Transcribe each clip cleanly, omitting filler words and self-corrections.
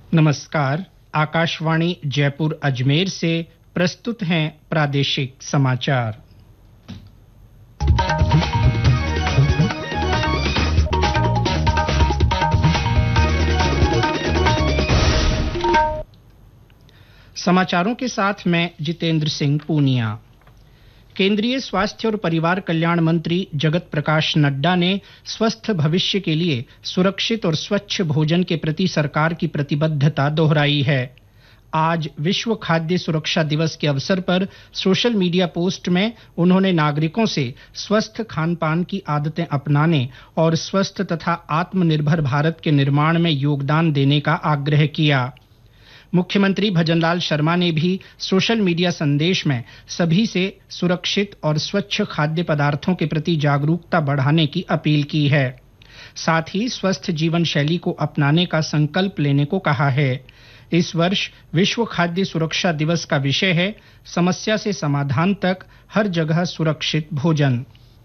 नमस्कार। आकाशवाणी जयपुर अजमेर से प्रस्तुत हैं प्रादेशिक समाचार। समाचारों के साथ मैं जितेंद्र सिंह पूनिया। केंद्रीय स्वास्थ्य और परिवार कल्याण मंत्री जगत प्रकाश नड्डा ने स्वस्थ भविष्य के लिए सुरक्षित और स्वच्छ भोजन के प्रति सरकार की प्रतिबद्धता दोहराई है। आज विश्व खाद्य सुरक्षा दिवस के अवसर पर सोशल मीडिया पोस्ट में उन्होंने नागरिकों से स्वस्थ खान पान की आदतें अपनाने और स्वस्थ तथा आत्मनिर्भर भारत के निर्माण में योगदान देने का आग्रह किया। मुख्यमंत्री भजनलाल शर्मा ने भी सोशल मीडिया संदेश में सभी से सुरक्षित और स्वच्छ खाद्य पदार्थों के प्रति जागरूकता बढ़ाने की अपील की है। साथ ही स्वस्थ जीवन शैली को अपनाने का संकल्प लेने को कहा है। इस वर्ष विश्व खाद्य सुरक्षा दिवस का विषय है समस्या से समाधान तक हर जगह सुरक्षित भोजन।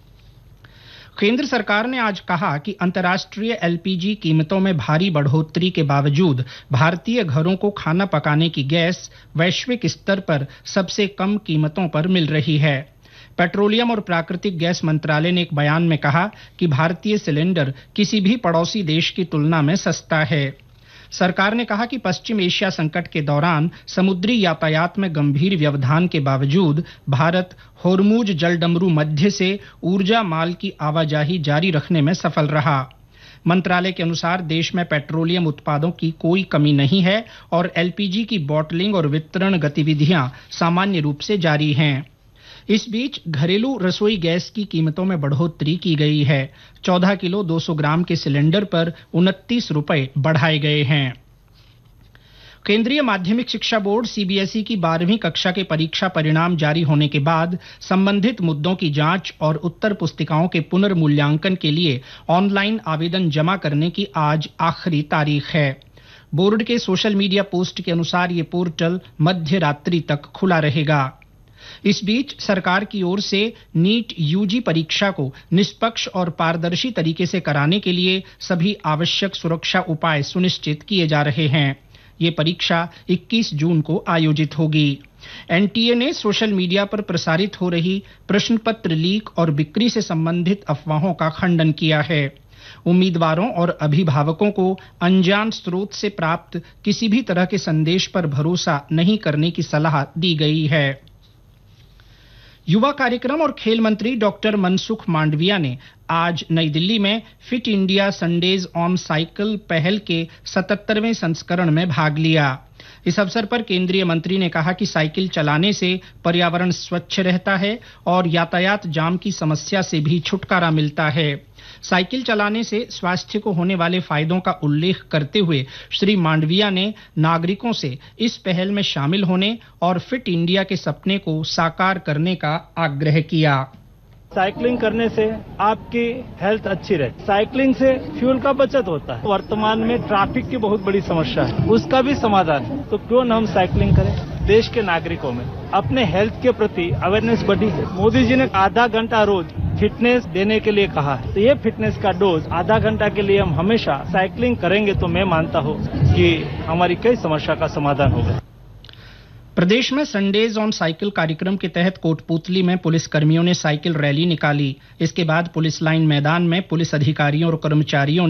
केंद्र सरकार ने आज कहा कि अंतर्राष्ट्रीय एलपीजी कीमतों में भारी बढ़ोतरी के बावजूद भारतीय घरों को खाना पकाने की गैस वैश्विक स्तर पर सबसे कम कीमतों पर मिल रही है। पेट्रोलियम और प्राकृतिक गैस मंत्रालय ने एक बयान में कहा कि भारतीय सिलेंडर किसी भी पड़ोसी देश की तुलना में सस्ता है। सरकार ने कहा कि पश्चिम एशिया संकट के दौरान समुद्री यातायात में गंभीर व्यवधान के बावजूद भारत होर्मुज जलडमरू मध्य से ऊर्जा माल की आवाजाही जारी रखने में सफल रहा। मंत्रालय के अनुसार देश में पेट्रोलियम उत्पादों की कोई कमी नहीं है और एलपीजी की बॉटलिंग और वितरण गतिविधियां सामान्य रूप से जारी हैं। इस बीच घरेलू रसोई गैस की कीमतों में बढ़ोतरी की गई है। 14 किलो 200 ग्राम के सिलेंडर पर 29 रुपए बढ़ाए गए हैं। केंद्रीय माध्यमिक शिक्षा बोर्ड सीबीएसई की 12वीं कक्षा के परीक्षा परिणाम जारी होने के बाद संबंधित मुद्दों की जांच और उत्तर पुस्तिकाओं के पुनर्मूल्यांकन के लिए ऑनलाइन आवेदन जमा करने की आज आखिरी तारीख है। बोर्ड के सोशल मीडिया पोस्ट के अनुसार ये पोर्टल मध्य रात्रि तक खुला रहेगा। इस बीच सरकार की ओर से नीट यूजी परीक्षा को निष्पक्ष और पारदर्शी तरीके से कराने के लिए सभी आवश्यक सुरक्षा उपाय सुनिश्चित किए जा रहे हैं। ये परीक्षा 21 जून को आयोजित होगी। एनटीए ने सोशल मीडिया पर प्रसारित हो रही प्रश्न पत्र लीक और बिक्री से संबंधित अफवाहों का खंडन किया है। उम्मीदवारों और अभिभावकों को अनजान स्रोत से प्राप्त किसी भी तरह के संदेश पर भरोसा नहीं करने की सलाह दी गई है। युवा कार्यक्रम और खेल मंत्री डॉक्टर मनसुख मांडविया ने आज नई दिल्ली में fit India Sundays on cycle पहल के 77वें संस्करण में भाग लिया। इस अवसर पर केंद्रीय मंत्री ने कहा कि साइकिल चलाने से पर्यावरण स्वच्छ रहता है और यातायात जाम की समस्या से भी छुटकारा मिलता है। साइकिल चलाने से स्वास्थ्य को होने वाले फायदों का उल्लेख करते हुए श्री मांडविया ने नागरिकों से इस पहल में शामिल होने और फिट इंडिया के सपने को साकार करने का आग्रह किया। साइकिलिंग करने से आपकी हेल्थ अच्छी रहती है। साइकिलिंग से फ्यूल का बचत होता है। वर्तमान में ट्रैफिक की बहुत बड़ी समस्या है, उसका भी समाधान है। तो क्यों न हम साइकिलिंग करें। देश के नागरिकों में अपने हेल्थ के प्रति अवेयरनेस बढ़ी है। मोदी जी ने आधा घंटा रोज फिटनेस देने के लिए कहा है। तो ये फिटनेस का डोज आधा घंटा के लिए हम हमेशा साइकिलिंग करेंगे तो मैं मानता हूँ कि हमारी कई समस्या का समाधान होगा। प्रदेश में संडेज ऑन साइकिल कार्यक्रम के तहत कोटपूतली में पुलिस कर्मियों ने साइकिल रैली निकाली। इसके बाद पुलिस लाइन मैदान में पुलिस अधिकारियों और कर्मचारियों